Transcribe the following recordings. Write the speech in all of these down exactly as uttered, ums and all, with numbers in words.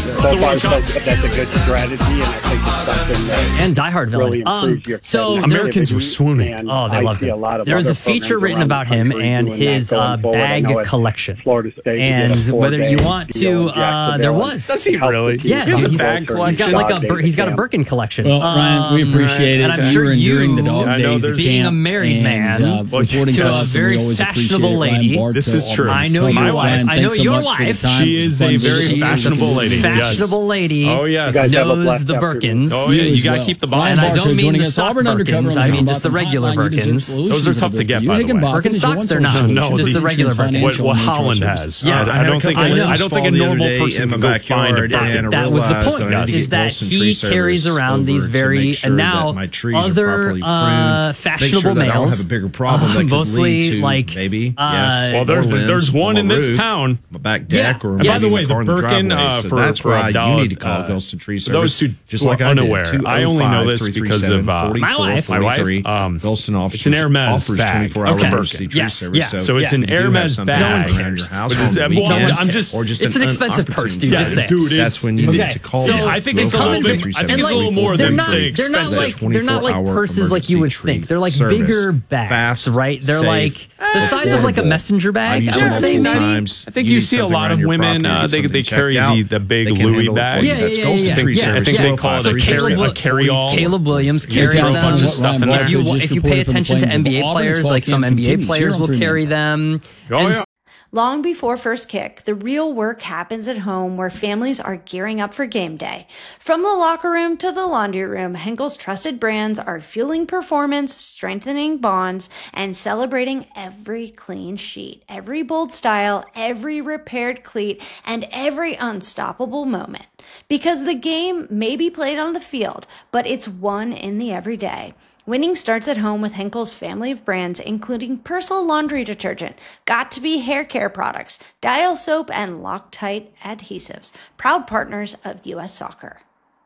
So far, so good. That's a good strategy, and I think it's something that and Die Hard villain. really Um, so Americans were swimming. Oh, they I loved see him. a lot of There was other a feature programs written around about the him country and doing that his going uh, forward. I know bag at collection. Florida State, And he did a whether you four-day want to, deal in uh, there Jacksonville. was. Does he really? Yeah, He has a he's, bag he's collection. got like a Dog Bir- he's got a days Birkin collection. Well, Ryan, we Um, appreciate it. and I'm sure You're you, enduring the dog I know days there's- of being camp a married and, man, uh, reporting to to a us, and we very always fashionable appreciate it. lady. Ryan This is Bartow, true. I know Ryan, your wife. Ryan, I know thanks so your much for the wife. time. She It was is fun a to very see you. fashionable lady. Fashionable Yes. lady. Oh, yes. You guys have a Knows blessed the afternoon. Birkins. Oh, yeah. You You as got to well. keep the Ryan box. And I Bartow don't mean joining the us. stock Auburn Undercover Birkins. on I the mean just the Hotline regular Leaders and Birkins. Solutions Those are tough to get, you. by the way. Higginbotham is your Birkenstocks, one they're not. source No, for just the regular financial Birkins. What, what and natural Holland services. has. Yes. I, I don't think. I know. I don't think a normal person can go find a and Birkin. I That was the realized point, that I need to is get that Wilson he Tree carries Service around over these to very, make sure and now that my trees are other properly uh, pruned, fashionable make sure that I don't males, have a bigger problem that could mostly lead to like maybe, uh, yes, Well, there's or limbs there's on one my in this roof, town. my back deck, Yeah. or And by maybe the way, my the car in Birkin, driveway. uh, So for- that's for why a dog, you need to call uh, Wilson Tree for those Service. who- just who like are I did. unaware, I only know this because of, uh, my wife. My wife, um, Wilson offers, it's an Hermes offers bag. twenty-four hour Okay. emergency tree Yes, service. yeah. So it's Yeah. an if you do have Hermes something bag. going on in your house But on it's- the well, weekend, I'm just- or just it's an expensive opportune purse, dude, time. just say. Dude, it's- That's when you Okay. need to call. So I think it's a Wilson little bit- Tree I think Service. it's a little more they're than not, the they're not expensive. like they're not like twenty-four hour purses like you would emergency think. They're like service. bigger bags, Fast, right? They're safe, like the size of like a affordable. messenger bag. I've used I would it say multiple maybe. times. I think You you need see a something lot around of your women, property, uh, get they- something they checked carry out. the- the big They can Louis handle it bag. for you. Yeah, That's yeah, Wilson yeah, Tree yeah. Service. I think Yeah. they call it So a carry Caleb- a carry-all. Caleb Williams You carries tell throw a us them. bunch what of stuff Ryan in Bartow there. If you just if you reported pay from the attention to plains of N B A Auburn's players, fall like some camp N B A continues players here will on three carry minutes. them. Oh, And yeah. Long before first kick, the real work happens at home where families are gearing up for game day. From the locker room to the laundry room, Henkel's trusted brands are fueling performance, strengthening bonds, and celebrating every clean sheet, every bold style, every repaired cleat, and every unstoppable moment. Because the game may be played on the field, but it's won in the everyday. Winning starts at home with Henkel's family of brands, including Persil laundry detergent, Got2b hair care products, Dial soap, and Loctite adhesives. Proud partners of U S Soccer.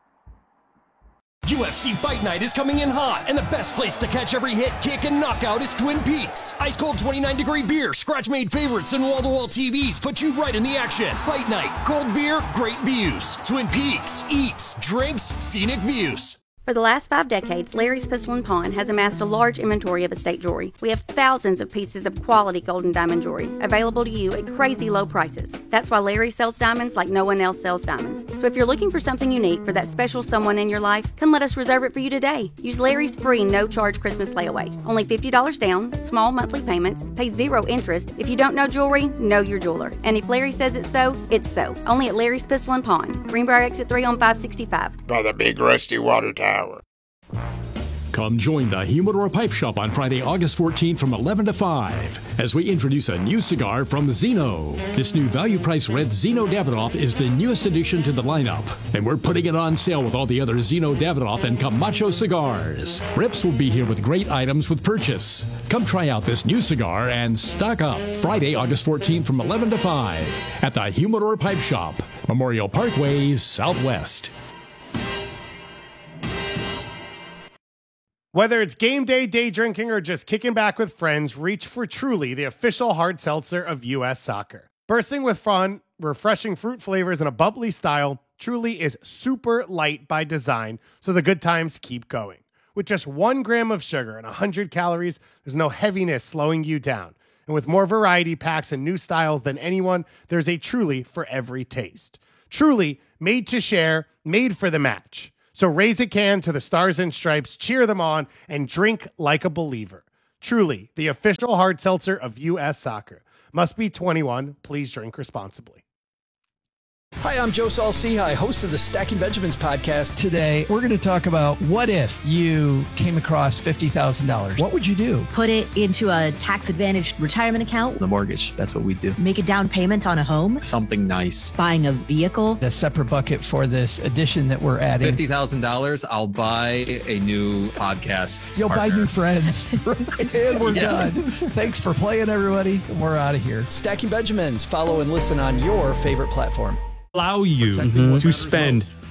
U F C Fight Night is coming in hot, and the best place to catch every hit, kick, and knockout is Twin Peaks. Ice cold twenty-nine degree beer, scratch-made favorites, and wall-to-wall T Vs put you right in the action. Fight Night, cold beer, great views. Twin Peaks, eats, drinks, scenic views. For the last five decades, Larry's Pistol and Pawn has amassed a large inventory of estate jewelry. We have thousands of pieces of quality gold and diamond jewelry available to you at crazy low prices. That's why Larry sells diamonds like no one else sells diamonds. So if you're looking for something unique for that special someone in your life, come let us reserve it for you today. Use Larry's free no-charge Christmas layaway. Only fifty dollars down, small monthly payments, pay zero interest. If you don't know jewelry, know your jeweler. And if Larry says it's so, it's so. Only at Larry's Pistol and Pawn. Greenbrier Exit three on five sixty-five. By the big rusty water tower. Come join the Humidor Pipe Shop on Friday, August fourteenth from eleven to five as we introduce a new cigar from Zeno. This new value-price red Zeno Davidoff is the newest addition to the lineup, and we're putting it on sale with all the other Zeno Davidoff and Camacho cigars. Rips will be here with great items with purchase. Come try out this new cigar and stock up Friday, August fourteenth from eleven to five at the Humidor Pipe Shop, Memorial Parkway, Southwest. Whether it's game day, day drinking, or just kicking back with friends, reach for Truly, the official hard seltzer of U S Soccer. Bursting with fun, refreshing fruit flavors, and a bubbly style, Truly is super light by design, so the good times keep going. With just one gram of sugar and one hundred calories, there's no heaviness slowing you down. And with more variety packs and new styles than anyone, there's a Truly for every taste. Truly, made to share, made for the match. So raise a can to the Stars and Stripes, cheer them on, and drink like a believer. Truly, the official hard seltzer of U S Soccer. Must be twenty-one. Please drink responsibly. Hi, I'm Joe Saul-Sehy, host of the Stacking Benjamins podcast. Today, we're going to talk about what if you came across fifty thousand dollars. What would you do? Put it into a tax-advantaged retirement account. The mortgage, that's what we do. Make a down payment on a home. Something nice. Buying a vehicle. A separate bucket for this addition that we're adding. fifty thousand dollars, I'll buy a new podcast You'll partner. buy new friends. And we're Yeah. done. Thanks for playing, everybody. We're out of here. Stacking Benjamins. Follow and listen on your favorite platform. Allow you mm-hmm. to spend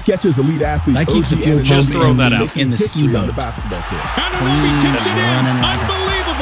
Skechers Elite Athlete That keeps the O G fuel Ananobi pump is that out making in the ski history on boat. the basketball court. Clean, running like a- Unbelievable. What a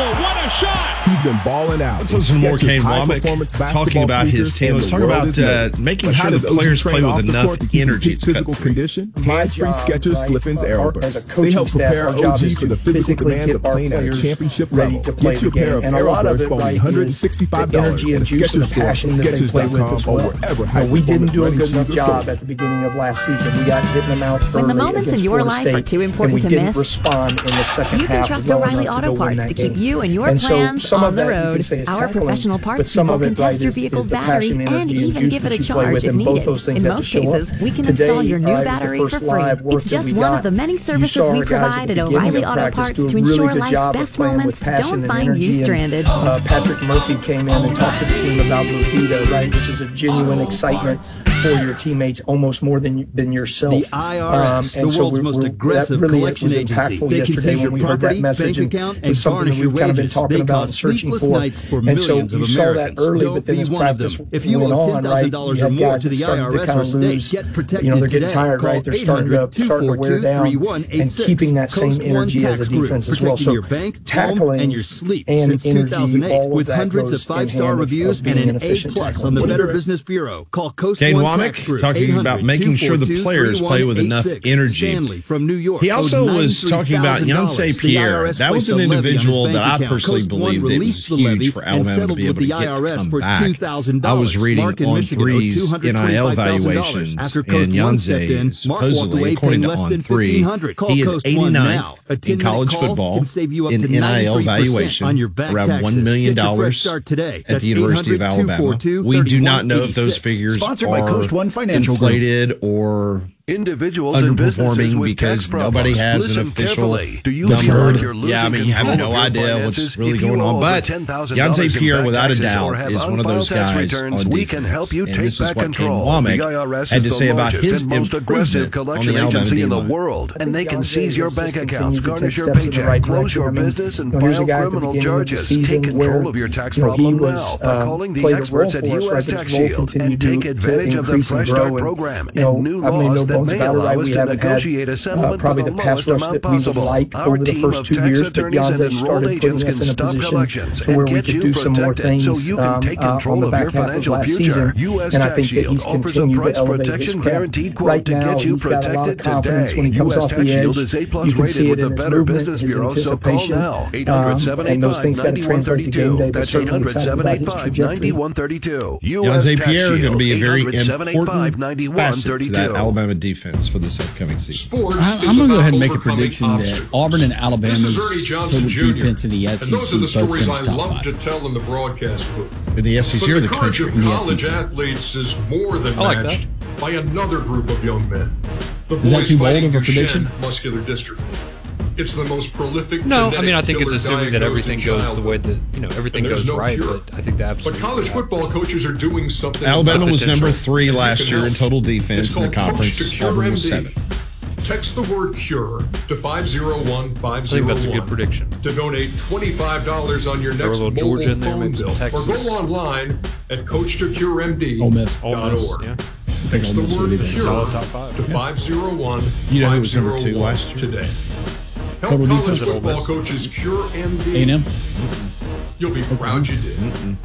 a shot. He's been balling out. Let's listen to more Kane Womack talking about his team. Let's talk about uh, making sure the players play with enough energy. Physical condition, hands-free Skechers Slip-ins Aeroburst. They help prepare O G for the physical demands of playing at a championship level. Get your pair of Aeroburst for only one hundred sixty-five dollars at a Skechers store, Skechers dot com, or wherever high-performance running shoes are sold. At the beginning of last season, we got hitting them out When the moments in your life are too important to miss, respond in the second you can half trust O'Reilly Auto Parts to keep you and your plans on the road. Our professional parts people can test your vehicle's battery and even give it a charge if needed. In most cases, we can install your new battery for free. It's just one of the many services we provide at O'Reilly Auto Parts to ensure life's best moments don't find you stranded. Uh, Patrick Murphy came in and talked to the team about Movida, right, which is a genuine excitement for your teammates, almost more than than yourself. The I R S, um, the so world's most aggressive really collection agency. They can seize your property, bank account, and garnish your wages. They cause sleepless nights for millions of Americans. Don't be one of them. If you owe ten thousand dollars or more to the I R S or state, get protected you know, they're getting today. tired, Call right? They're starting to, starting to wear down and keeping that same energy as a defense as well. So your bank, tackling and your sleep and since two thousand eight with hundreds of five-star reviews and an A plus on the Better Business Bureau. Call Coast Kane One Tax Womack Group. talking about making sure the players play with enough energy. Stanley from New York. He also was talking about Yonsei Pierre. That was an individual that I personally believed it was huge for Alabama to be able to get to come back. I was reading on three's N I L valuations, and Yonsei, supposedly, according to On three, he is eighty-ninth in college football in N I L valuation, around one million dollars at the University of Alabama. We do not know if those figures are inflated or individuals and businesses with tax because nobody has Listen an official carefully. Do you number. feel like you're losing Yeah, I mean, you have no idea what's really going on. But Yonsei Pierre, without a doubt, is one of those guys returns, on we defense. can help you and take this is back what control. Kane Womack The I R S had is to the say about largest his and most aggressive improvement on collection the Alabama agency in the D-line. world, and they can seize your bank accounts, garnish your steps in the paycheck, right close direction. your I mean, business, and you know, here's a file guy at the criminal beginning of the charges. season Take control where, of your tax you know, he problem was, now by uh, calling the played a experts role at for us, U S right, but Tax his role Shield continued and to- take to advantage of the increase and Fresh grow. Start And, program you know, and new I've made no laws that bones may about it, right? allow us We to haven't had, negotiate a uh, settlement for probably the the pass lowest rush amount that we would possible. like Our over the team first of two tax years, but attorneys and Yonsei enrolled started agents putting can us in a stop position collections to where and we get could you do some more protected things so you can um, take uh, on control the of your back half of financial last future. season. U S And I Tax think that Shield he's offers a continued to price elevate his protection craft. guaranteed quote Right to now, get you he's got a lot of protected confidence today. when he comes U S off Tax the Shield edge. is A plus You can rated see with it the in his Better movement, Business his Bureau, so call anticipation, now. eight um, hundred, seven and eight those five, things got to nine one translate three to game day. two. But That's eight certainly hundred, excited seven about eight his five, trajectory. nine one three two. U S Yonsei Tax Pierre is going to be a Shield, very eight hundred, seven eight five, important nine one facet three to that two. Alabama defense for this upcoming season. I, I'm going to go ahead and make a prediction that Auburn and Alabama's total defense in the S E C And those are the both stories finish I top love five. to tell in the broadcast booth. In the S E C but or the the courage country? of In the college S E C. athletes is more than I like matched by another group of young men. The Is that boys too bold fighting of a prediction? Duchenne muscular dystrophy. It's the most prolific. No, I genetic mean I think it's killer assuming that diagnosed everything in goes the childhood. way that you know everything And there's goes no right, cure. but I think that absolutely. But college football coaches are doing something. Alabama about was potential. number three And you last can year in help. total defense It's in the called conference. Coach to Cure Auburn M was D. seven. Text the word CURE to five zero one five I zero one. think that's a good prediction. To donate twenty-five dollars on your Throw a next little mobile Georgia in there, phone maybe some bill. Or Texas. go online at coach to cure M D Ole Miss. Ole dot Miss, org. yeah. Text the Ole Miss will word be there. CURE Solid top five. to five zero one You know who five was number zero two one last year? today. Help Total college defense at Ole football Miss. coaches cure M D. A and M? You'll be proud you did.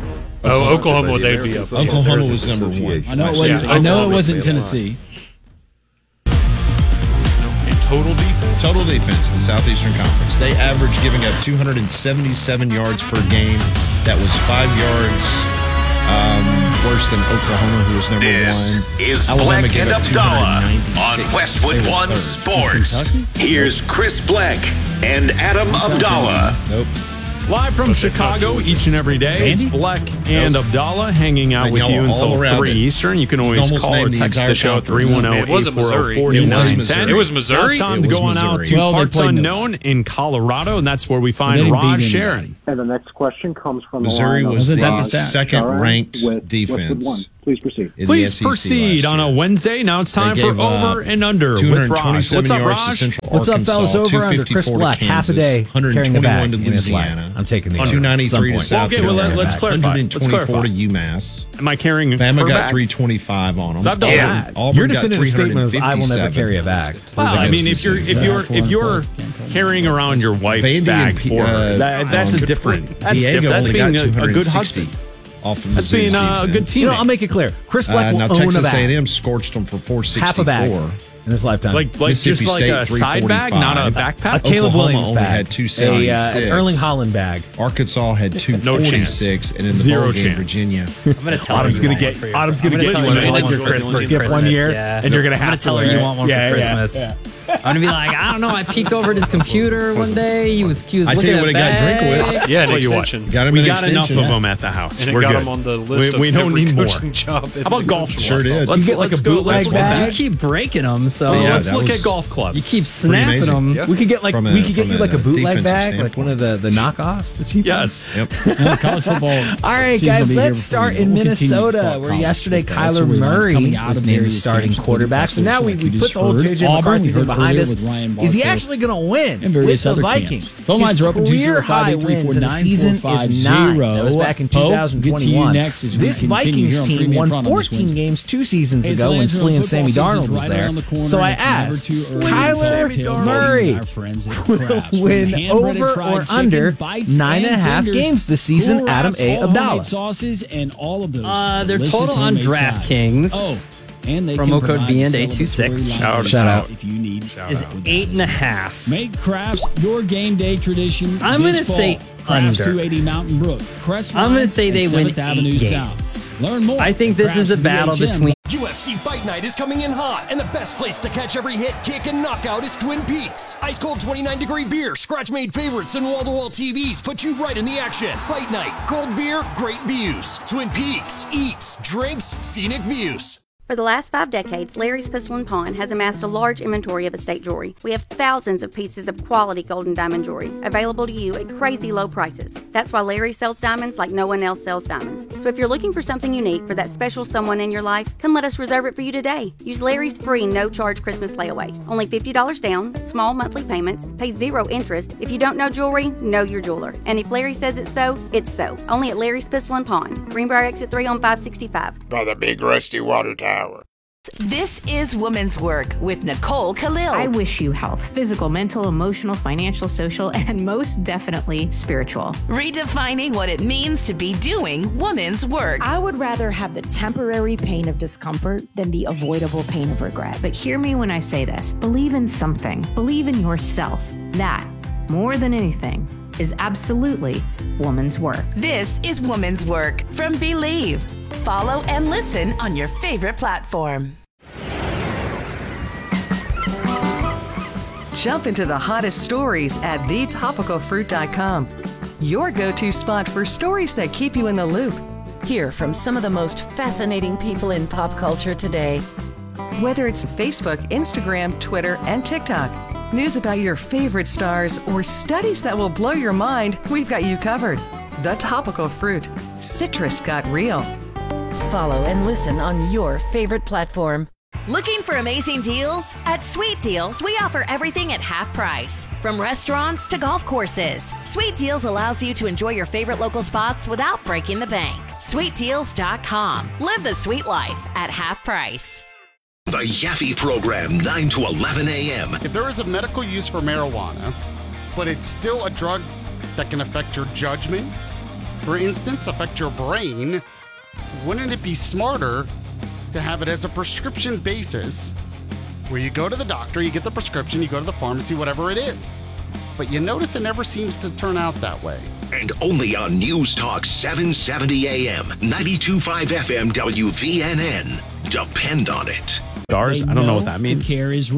Oh, Oklahoma, they'd be up. Oklahoma was number one. I know it wasn't. Yeah, I know it Oklahoma wasn't made a lot. Tennessee. In total defense. Total defense in the Southeastern Conference. They averaged giving up two hundred seventy-seven yards per game. That was five yards um, worse than Oklahoma, who was number This one. is Alabama Black gave and up Abdallah on two Westwood They were One third. Sports. Kentucky? Here's Chris Black and Adam Abdallah. Nope. Live from Chicago each and every day, it's Black and Abdallah hanging out And with y'all you all until around three it. Eastern. You can always Almost call or named the text entire the show at conference. three one zero, It was eight a four zero, Missouri. four It was nine one Missouri. one It was Missouri? Now time It to was go on out Missouri. to Well, they parts played unknown in Colorado, and that's where we They find didn't beat Raj anybody. Sharon. And the next question comes from Missouri the line was Wasn't the that the stat? second-ranked with defense Please proceed. Please proceed on a Wednesday. Now it's time for Over and Under with Raj. What's up, Raj? What's up, fellas? Over under Chris Black, half a day carrying the bag in his life. I'm taking the two ninety-three to South Okay, well, Carolina. let's clarify. one Let's clarify. twenty-four to UMass. Am I carrying Bama her got bag? three twenty-five on them. So I've done yeah. that. Auburn Your got definitive statement was, "I will never carry a bag." Well, I mean, if you're if you're if you're carrying around your wife's Vandy bag and, for her, uh, that, that's um, a different. That's Diego different. That's only being got a, a good two husband. Off of That's being uh, a good teammate. You know, I'll make it clear. Chris Black Uh, will now own Texas a bag. A and M scorched them for four sixty-four. Half a bag in his lifetime. Like, like just like a side bag, not a backpack. A Caleb Oklahoma Williams only bag. had two a, seventy-six. uh, an Erling Holland bag. Arkansas had two No chance. forty-six, and in the Zero bowl game, chance. Virginia. I'm going to tell Autumn's her gonna you get. want one for your Autum's going to I'm get gonna you tell her one you want for one for Christmas. Christmas. Skip one year, Yeah. and you're going to I'm have gonna to tell her wear you it. want one Yeah, for yeah, Christmas. yeah. I'm gonna be like, I don't know. I peeked over at his computer one day. He was, he was I looking tell you at what, I got bags. Drinkwitz. Yeah, an Tell you what, extension. Got him we an got enough extension. of them at the house. And it We're got good. him on the list we, we of don't every need more. coaching job. How about golf clubs? Sure did. Let's, You get like let's a go. bootleg Let's look bag? at You that. keep breaking them, so Well, Yeah, let's that look was at golf clubs. you keep pretty snapping amazing. them. Yeah. We could get like From a- we could get from you like a a bootleg defensive bag, like one of the the knockoffs, the cheap ones. Yes. Yep. Uh, college football. All right, season will guys, be here let's before start you know. in We'll continue to Minnesota, talk where college yesterday football. That's Kyler where everyone's Murray coming out was of named the various starting camps. quarterback. So now we, Like we you put just the old heard. J J Auburn, McCarthy we thing heard behind earlier us. with Ryan Is he Bartow actually going to win and with various the other Vikings? camps. Phone lines are open two Career zero high five eight three four wins in a nine season four five is nine. zero. That was back in Pope, two thousand get to you twenty-one. next as we This continue Vikings here on team Premium won Front on this fourteen Wednesday. games two seasons It's ago when Lansing Slee and football Sammy season's Darnold was right there. around the corner, So I and it's never asked, too early to Kyler start tailgating Murray our friends at will Crafts. From win hand-breaded over fried or chicken, under bites, nine and a half tenders, games this season? cool Adam wraps, A. all homemade Abdallah. sauces and all of those. Uh, their delicious total on homemade sides. DraftKings. Oh, and they Promo can code provide B N the eight two six. celebratory Shout liners out. if you need. Is eight and a half. Make Crafts your game day tradition. I'm this gonna fall. say Crafts under. two eighty Mountain Brook. Crestline I'm gonna say they and win seventh Avenue eight South. games. Learn more. I think this is a battle between. U F C Fight Night is coming in hot, and the best place to catch every hit, kick, and knockout is Twin Peaks. Ice cold twenty-nine degree beer, scratch-made favorites, and wall-to-wall T Vs put you right in the action. Fight Night, cold beer, great views. Twin Peaks, eats, drinks, scenic views. For the last five decades, Larry's Pistol and Pawn has amassed a large inventory of estate jewelry. We have thousands of pieces of quality gold and diamond jewelry available to you at crazy low prices. That's why Larry sells diamonds like no one else sells diamonds. So if you're looking for something unique for that special someone in your life, come let us reserve it for you today. Use Larry's free no-charge Christmas layaway. Only fifty dollars down, small monthly payments, pay zero interest. If you don't know jewelry, know your jeweler. And if Larry says it's so, it's so. Only at Larry's Pistol and Pawn. Greenbrier Exit three on five sixty-five. By the big rusty water tower. This is Women's Work with Nicole Khalil. I wish you health, physical, mental, emotional, financial, social, and most definitely spiritual. Redefining what it means to be doing women's work. I would rather have the temporary pain of discomfort than the avoidable pain of regret. But hear me when I say this. Believe in something. Believe in yourself. That, more than anything, is absolutely woman's work. This is Woman's Work from Believe. Follow and listen on your favorite platform. Jump into the hottest stories at the topical fruit dot com. Your go-to spot for stories that keep you in the loop. Hear from some of the most fascinating people in pop culture today. Whether it's Facebook, Instagram, Twitter, and TikTok, news about your favorite stars, or studies that will blow your mind, we've got you covered. The Topical Fruit. Citrus got real. Follow and listen on your favorite platform. Looking for amazing deals? At Sweet Deals, we offer everything at half price. From restaurants to golf courses, Sweet Deals allows you to enjoy your favorite local spots without breaking the bank. sweet deals dot com. Live the sweet life at half price. The Yaffe Program, nine to eleven a.m. If there is a medical use for marijuana, but it's still a drug that can affect your judgment, for instance, affect your brain, wouldn't it be smarter to have it as a prescription basis where you go to the doctor, you get the prescription, you go to the pharmacy, whatever it is. But you notice it never seems to turn out that way. And only on News Talk seven seventy a.m., ninety-two point five F M W V N N. Depend on it. Stars? I don't know what that means. Care is real.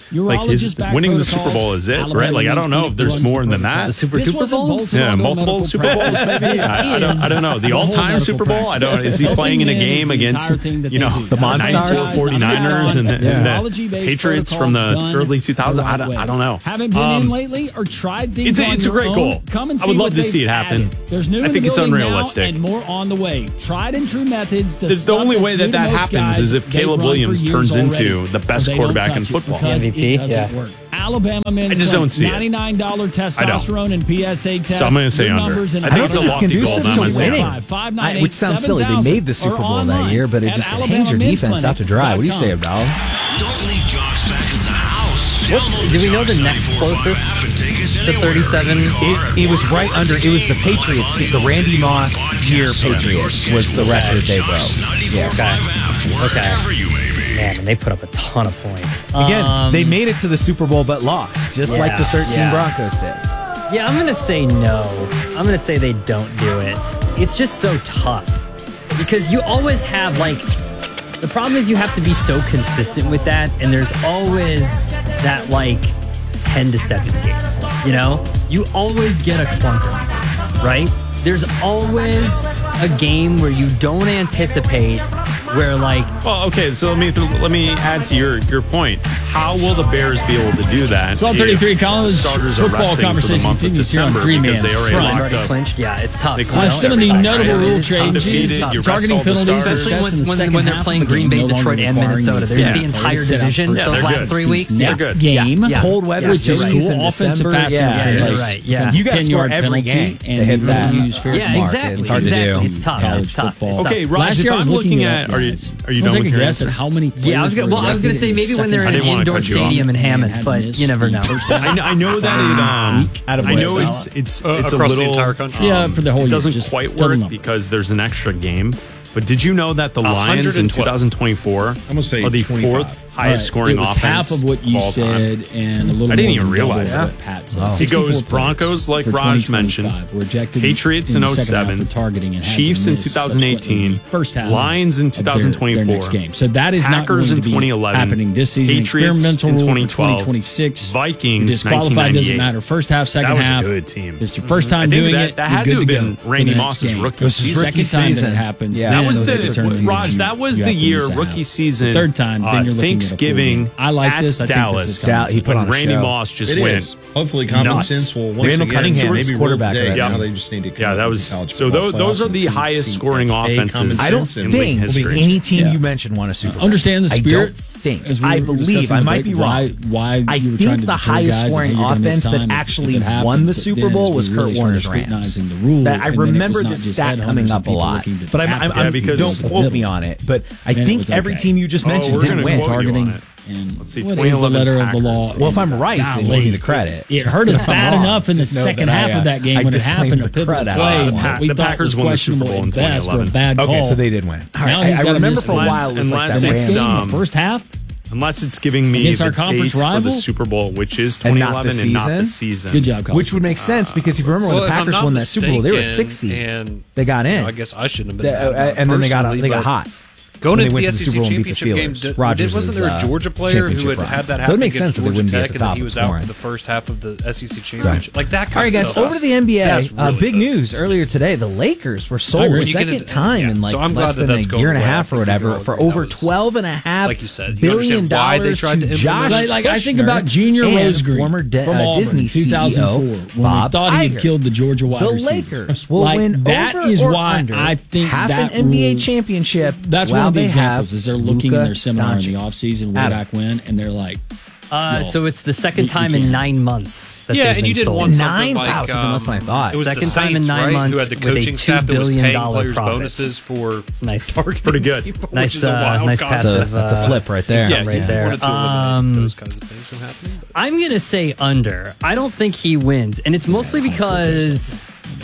like his winning the Super Bowl is it, right? Like I don't know if there's more than that. The Super Duper Bowl? Yeah, multiple Super Bowls. Maybe. I, I don't. I don't know. The all-time Super Bowl. I don't. Is he playing in a game against you know the Monstars, forty-niners, and the, and the Patriots from the early two thousands? I don't. I don't know. Haven't been um, in lately or tried things? It's a, it's a great goal. Come and see I would love to they've see it happen. Added. There's new I think it's unrealistic and more on the way. Tried and true methods. The, the only way that that happens is if Caleb Williams turns into the best quarterback in football. M V P. Yeah. Work. Alabama men's I just don't see ninety-nine dollars testosterone and P S A test. So I'm going to say under. I think it's a lofty goal. I'm going to say under. Which sounds silly. They made the Super Bowl that year, but it just hangs your defense out to dry. What do you say, Abdallah? Don't leave jocks back at the house. What's, do we know the next closest? The thirty-seven? It, it was right under. It was the Patriots. The Randy Moss year Patriots was the record they broke. Yeah. Okay. Okay. Man, and they put up a ton of points. Again, um, they made it to the Super Bowl but lost, just yeah, like the thirteen yeah. Broncos did. Yeah, I'm going to say no. I'm going to say they don't do it. It's just so tough. Because you always have, like, the problem is you have to be so consistent with that, and there's always that, like, ten to seven game. You know? You always get a clunker, right? There's always a game where you don't anticipate where like well okay so let me th- let me add to your your point. How will the Bears be able to do that? twelve thirty-three Collins starters football are conversation for the month of December because they already locked up. Clinched. Yeah, it's tough. They clinched some of the notable rule changes, targeting penalties, especially when, when, when they're playing Green Bay, Detroit, and Minnesota. They're yeah. the entire division yeah, those last good. three weeks. Next game, yeah. cold weather, which is cool. Offensive passing, yeah, right? Yeah, you got to score every game to hit that. Yeah, exactly. It's hard to do. It's tough. It's tough. Okay, Raj, if I'm looking at, are you are you done with your answer? How many? Yeah, I was gonna. Well, I was gonna say maybe when they're in an indoor stadium in Hammond, but you never know. I know that it. Um, I know it's it's it's a little. Yeah, for the whole year. It doesn't quite work because there's an extra game. But did you know that the Lions in twenty twenty-four I'm gonna say are the twenty-five. fourth highest right. scoring it was offense half of what you of all said time. And a little I didn't more even realize that. that. Pat said. Oh. It goes Broncos, like Raj mentioned, Patriots in oh seven, Chiefs in two thousand eighteen, first half Lions in two thousand twenty-four, their, their next game. So that is Packers not going to in twenty eleven, happening this season. Patriots Experimental in rule twenty for twelve, twenty twenty-six. Vikings disqualified doesn't matter. First half, second half. half. That was a good team. It's your first time doing that, it. That had to have been Randy Moss's rookie season. Second time that it happened. That was the Raj. That was the year rookie season. Third time, then you're looking at Thanksgiving. I like this. I Dallas. Think he put on Randy show. Moss just it went. Is. Hopefully, common nuts. sense will once Randall again Cunningham maybe quarterback day. right Now now. they just need to yeah, that was so. Those, those are the highest scoring offenses. I don't in think history. any team yeah. you mentioned won a Super Bowl. Understand the spirit. I don't think. We I believe. I might be wrong. Why? why I you were think trying to the highest scoring offense that actually happens, won the Super Bowl was Kurt Warner's Rams. The rule, that I remember the stat coming up a lot, but I'm, I'm, I'm, yeah, don't quote me on it. But I think every team you just mentioned didn't win. Targeting. And let's see, what is the letter Packers. of the law? Well, if I'm right, then give me the credit. It hurt us bad enough in the second half of that game when it happened to pivotal play. Uh, we the thought Packers was won the Super Bowl in best for a bad call. Okay, so they did win. All now right, he's I, got I remember to for a while it was unless like it's, the um, the first half. Unless it's giving me Against the our conference date rival? for the Super Bowl, which is twenty eleven and, and not the season. Good job, Colin. Which would make sense because if you remember when well, the Packers won that Super Bowl, they were a six seed. And they got in. You know, I guess I shouldn't have been. They, uh, and then they got they got hot. Going into the S E C championship game, did, Rodgers wasn't there a Georgia player who had had that happen against Georgia Tech, and then he was out for the first half of the S E C championship? Like that kind of stuff. All right, guys, over to the N B A. Uh, big news earlier today: the Lakers were sold a second time in like less than a year and a half or whatever for over twelve and a half billion dollars to Josh. Like I think about Junior Rosegreen, former Disney C E O, two thousand four, when we thought he had killed the Georgia wide receiver. receiver. The Lakers will win that is why I think half that an N B A championship. That's one of the examples. They're looking in their seminar in the offseason way back when, and they're like, uh, so it's the second we, time we in nine months that yeah, they've and been you didn't sold. want nine? Like, wow, it's um, less than I thought. It was second the time Saints, in nine right? months who had the with a coaching two staff that was billion paying dollar players profit. bonuses for it's nice. Pretty good. People, nice, uh, nice passive. That's a, that's a flip right there. Yeah, right yeah. there. Um, those kinds of things from happening. I'm gonna say under. I don't think he wins, and it's mostly because.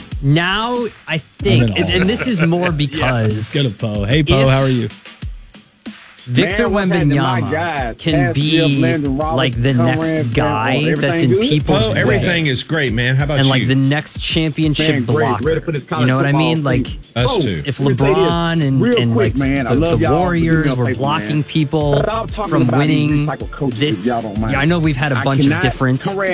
Now I think, and, and this is more because yeah, get a Poe. Hey Poe, how are you? Victor Wembanyama can be like the next guy that's in people's way. Everything is great, man. How about and you? And like the next championship blocker. You know what I mean? Like us too. If LeBron and, and like the, the Warriors were blocking people from winning this, yeah, I know we've had a bunch of difference in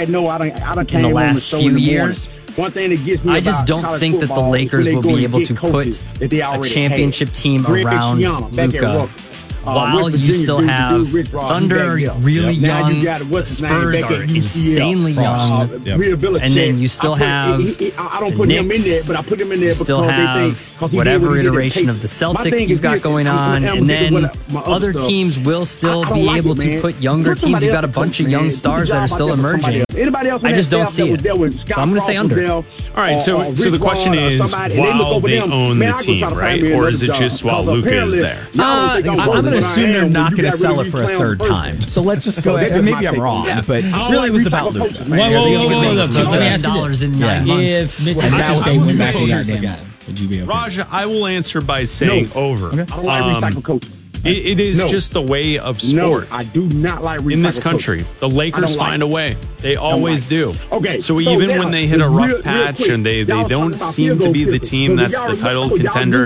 the last few years. One thing that gets me I just don't think that the Lakers will be able to put a championship team around Luka while you still have Thunder really young, Spurs are insanely young, and then you still have the Knicks, you still have whatever iteration of the Celtics you've got going on, and then other teams will still be able to put younger teams. You've got a bunch of young stars that are still emerging. I just don't see it. So I'm going to say under. All right, so so the question is, while they own the team, right? Or is it just while Luka is there? Uh, I'm going to assume they're not going to sell it for a third time. So let's just go ahead. Maybe I'm wrong, but really it was about Luka. Whoa, whoa, whoa, whoa, two million dollars in nine months. If Mississippi State went back to goddamn, would you be okay? Raja, I will answer by saying over. I don't like recycled coaches. It, it is no. just the way of sport. No, I do not like recycled in this country. coaches. The Lakers like find a way. They always like do. Okay, so, so even now, when they hit a rough real, patch real and they, they don't about seem to be the team so that's the title contender,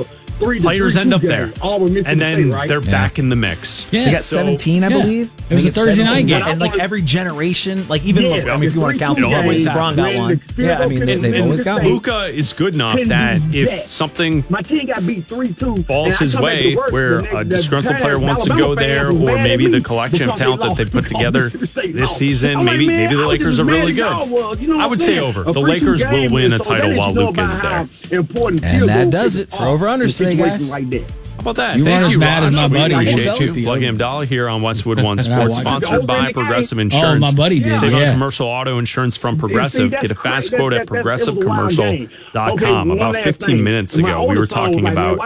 players end up there, and then right? they're yeah. back in the mix. Yeah, they got so, seventeen, I yeah. believe. It was a Thursday night game, and like every generation, like even yeah, LeBron, I mean, if you want to count LeBron, LeBron got one. Yeah, I mean, they, they've and always got one. Luka is good enough that if something my team got beat three two falls his way, where a disgruntled player wants to go there, or maybe the collection of talent that they put together this season, maybe maybe the Lakers are really good. I would say over. The Lakers will win a title while Luka is there. And that does it for over-under today, guys. How about that? You Thank weren't you, as bad Raj. as my buddy. Appreciate you. Plug in Dollar here on Westwood One Sports, sponsored by Progressive Insurance. Oh, my buddy did. Save yeah. on commercial auto insurance from Progressive. Get a fast quote at progressive commercial dot com. About fifteen minutes ago, we were talking about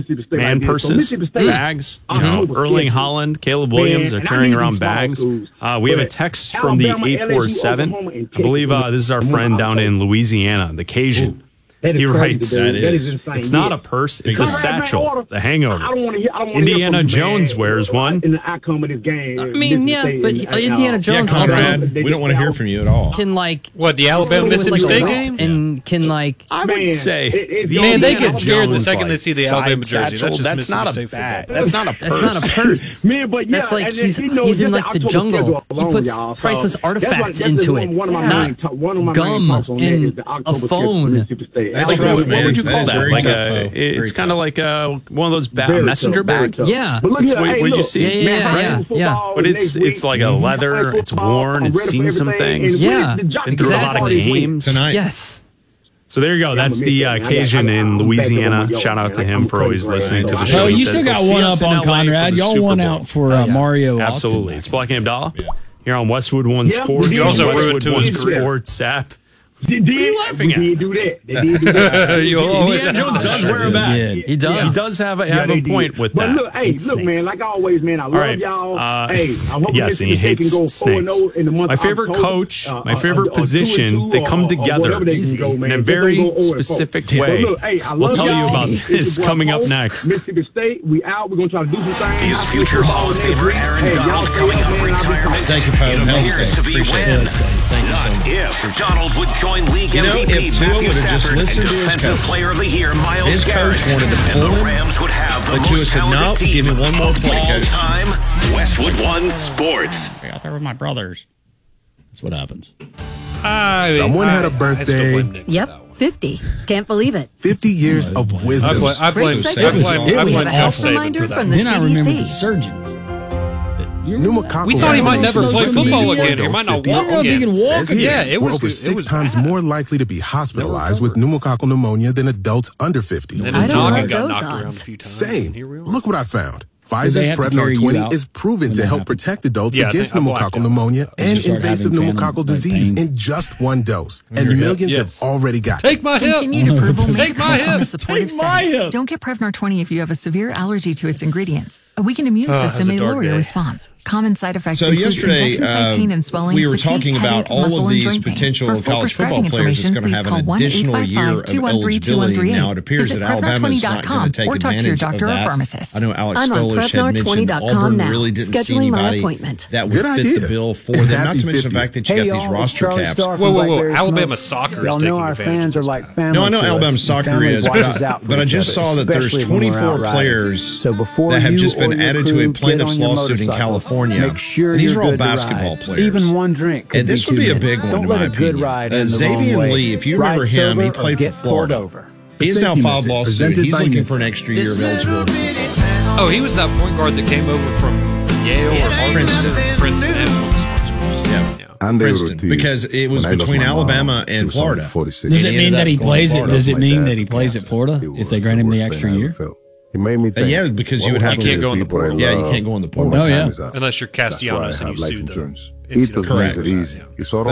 man purses, bags. You know, Erling Haaland, Caleb Williams are carrying around bags. Uh, we have a text from the eight four seven. I believe uh, this is our friend down in Louisiana, the Cajun. He writes, that is. It's not a purse, it's a satchel. The Hangover. Indiana Jones wears one. In the outcome of this game. I mean, yeah, but Indiana Jones yeah, Conrad, also we don't want to hear from you at all. Can like what the Alabama Mississippi State game, and can like I would say the man they get scared the second they see the Alabama jersey. That's, that's not a bag. That's not a purse. That's not a purse. Man, but yeah, that's like he's he's in like the jungle. He puts priceless artifacts into it, not gum and a phone. That's rough, man. What would you call that? that? Like a, it's kind of like a, one of those ba- messenger bags. Yeah. It's what, hey, what look, you see. Yeah, yeah, yeah, yeah, yeah. But it's it's like a leather. It's worn. It's seen some things. Yeah. Been through a lot of games tonight. Yes. So there you go. That's the uh, Cajun in Louisiana. Shout out to him for always listening to the show. Oh, you still got one up on Conrad. Y'all won out for uh, Mario. Absolutely. It's Black Game Dollar here on Westwood One Sports. You also Westwood ruined One Sports app. Did, did, what are you laughing at? They did do that. They did do that. Indiana Jones does wear a bag. He does. He does have a, have yeah, a point with but that. But look, hey, look, man, like always, man, I love right. y'all. Uh, hey, I hope yes, and he hates can go snakes. oh in the month my favorite October, coach, uh, my favorite uh, position, they come together they go, in a very specific way. Look, hey, we'll tell y'all. you about this coming up next. Mississippi State, we out. We're going to try to do some things. Is future Hall of Famer Aaron Donald coming up for retirement? Thank you, Poe. It appears to be when, not if, Donald would join league M V P Matthew Stafford and Defensive Player of the Year Myles Garrett, and the Rams would have the most talented team of all time. Westwood One Sports. I got there with my brothers. That's what happens. I, Someone I, had a birthday. Yep, fifty. Can't believe it. fifty years of wisdom. I blame, I blame, Great I blame, segment. I We blame have a health reminder from the Then I remember the C D C. surgeons. Pneumococcal We thought he might never play social football media again. He might not fifty walk He again. can walk Says here, Yeah, it we're was over it six was times bad. more likely to be hospitalized with pneumococcal pneumonia than adults under fifty. And I his don't noggin know got those knocked around a odds. few times. Same. Here we are. Look what I found. they Pfizer's have to Prevnar carry you twenty out is proven when to that help happens. protect adults Yeah, I against think I blacked pneumococcal out. pneumonia You and start invasive having pneumococcal phantom disease pain. in just one dose. And Your hip. millions Yes. have already got it. Take my hip. Continued approval may Take my depend on the hip. supportive Take my study. hip. Don't get Prevnar twenty if you have a severe allergy to its ingredients. A weakened immune Oh, system that's a may dark lower your day. response. Common side effects So include yesterday, injection site uh, pain and swelling, we were fatigue, talking about headache, all muscle of and these joint pain. potential For full college football prescribing players that's information, going to please have call an one eight additional five year five of two one three two one eligibility. three eight. Now, it appears Visit that Alabama is not going to take or talk to your advantage of doctor or that. pharmacist. I know Alex I'm on Foley Bush had mentioned Auburn really didn't see anybody that would Good fit idea. the bill for them. Not to mention the fact that you Hey, got these y'all, it's roster Charlie caps. Starr Whoa, from whoa, whoa! Blackberry Alabama Smoke. soccer is Y'all taking know our advantage fans of are this like now. family. No, I know to Alabama us. soccer Family is, but watches I, out for but I each just other, saw that there's especially when we're twenty-four out riding. players So before that have you just been or your added crew to a get plaintiff's on your lawsuit in motorcycle, California. Make sure And these you're are all good to basketball ride. players. Even one drink could And this be would too be a many. big one, Don't in let my a good opinion. ride Uh, end the Xavier wrong way. Lee, if you Ride remember him, he sober or played for get pulled Florida. over. He's now Safety filed message lawsuit. presented He's by looking for an Nissan. extra year of eligibility for Florida. Oh, he was that point guard that came over from Yale or Harvard Princeton. to Princeton. And one of the smart schools. Yeah. And Princeton, because it was between Alabama and Florida. Does it mean that he plays it? Does it mean that he plays at Florida if they grant him the extra year? He made me Uh, yeah, because you would have You to can't go in the portal. Yeah, you can't go in the portal. Oh yeah, unless you're Castellanos and you sue the Ether Correct. makes it easy. It's all